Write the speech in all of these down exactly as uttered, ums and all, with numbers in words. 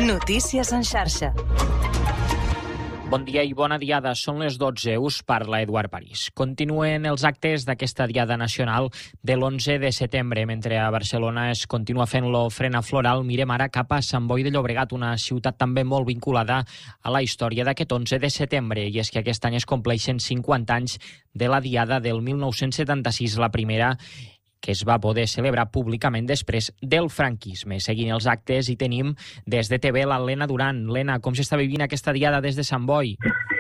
Notícies en xarxa. Bon dia i bona diada. Són les dotze. Us parla Eduard París. Continuen els actes d'aquesta Diada Nacional de l'onze de setembre. Mentre a Barcelona es continua fent l'ofrena floral, mirem ara cap a Sant Boi de Llobregat, una ciutat també molt vinculada a la història d'aquest onze de setembre. I és que aquest any es compleixen cinquanta anys de la Diada del mil nou-cents setanta-sis, la primera que es va poder celebrar públicament després del franquisme. Seguint els actes hi tenim des de T V la Lena Duran. Lena, com s'està vivint aquesta diada des de Sant Boi?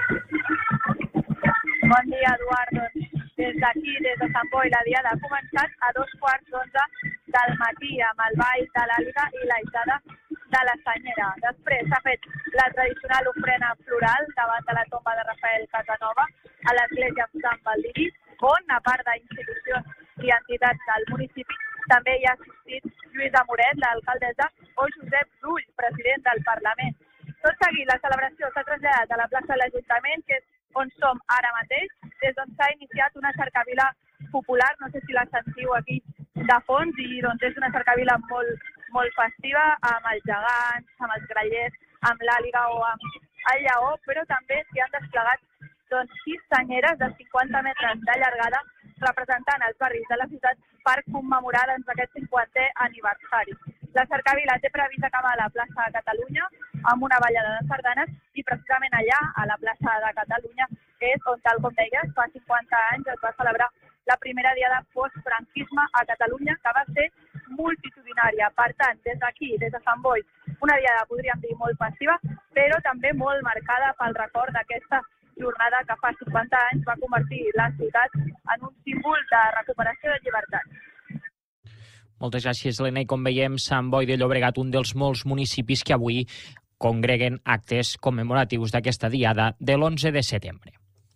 Bon dia, Eduard. Doncs des d'aquí, des de Sant Boi, la diada ha començat a dos quarts d'onze del matí amb el ball de l'Àliga i l'aixada de la Senyera. Després s'ha fet la tradicional ofrena floral davant de la tomba de Rafael Casanova a l'església Sant Baldiri, on, a part d'institucions i entitats del municipi, també hi ha assistit Lluïsa Moret, l'alcaldessa, o Josep Rull, president del Parlament. Tot seguit, la celebració s'ha traslladat a la plaça de l'Ajuntament, que és on som ara mateix, des d'on s'ha iniciat una cercavila popular, no sé si la sentiu aquí de fons, i doncs és una cercavila molt, molt festiva, amb els gegants, amb els grallers, amb l'àliga o amb el lleó, però també s'hi han desplegat doncs, sis senyeres de cinquanta metres de llargada representant els barris de la ciutat per commemorar doncs, aquest cinquantè aniversari. La cercavila té previst acabar a la plaça de Catalunya amb una ballada de sardanes i precisament allà, a la plaça de Catalunya, és on, tal com deies, fa cinquanta anys es va celebrar la primera diada post-franquisme a Catalunya, que va ser multitudinària. Per tant, des d'aquí, des de Sant Boi, una diada, podríem dir, molt festiva, però també molt marcada pel record d'aquesta jornada que fa cinquanta anys va convertir la ciutat en un símbol de recuperació de llibertat. Moltes gràcies, Lena. I com veiem, Sant Boi de Llobregat, un dels molts municipis que avui congreguen actes commemoratius d'aquesta diada de l'onze de setembre.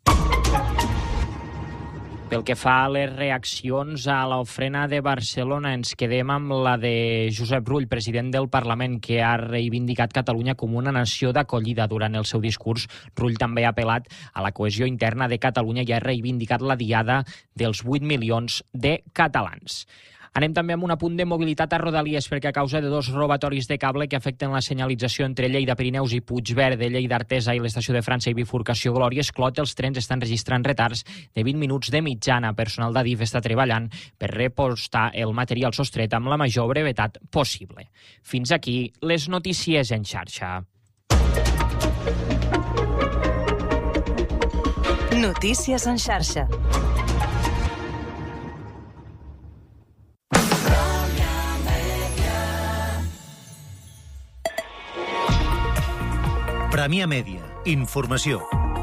Pel que fa a les reaccions a l'ofrena de Barcelona, ens quedem amb la de Josep Rull, president del Parlament, que ha reivindicat Catalunya com una nació d'acollida. Durant el seu discurs, Rull també ha apel·lat a la cohesió interna de Catalunya i ha reivindicat la diada dels vuit milions de catalans. Anem també amb un apunt de mobilitat a Rodalies, perquè a causa de dos robatoris de cable que afecten la senyalització entre Lleida, Pirineus i Puigverd, Lleida, Artesa i l'estació de França i bifurcació Glòria Esclot, els trens estan registrant retards de vint minuts de mitjana. Personal d'Adif està treballant per repostar el material sostret amb la major brevetat possible. Fins aquí les notícies en xarxa. Notícies en xarxa. Premià Mèdia. Informació.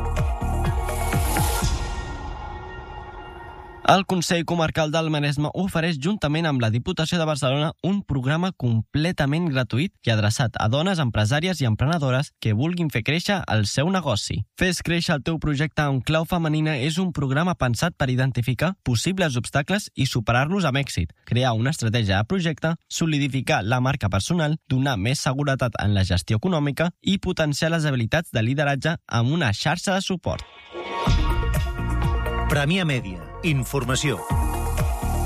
El Consell Comarcal del Maresme ofereix, juntament amb la Diputació de Barcelona, un programa completament gratuït i adreçat a dones empresàries i emprenedores que vulguin fer créixer el seu negoci. Fes créixer el teu projecte en clau femenina és un programa pensat per identificar possibles obstacles i superar-los amb èxit, crear una estratègia de projecte, solidificar la marca personal, donar més seguretat en la gestió econòmica i potenciar les habilitats de lideratge amb una xarxa de suport. Premià Mèdia. Informació.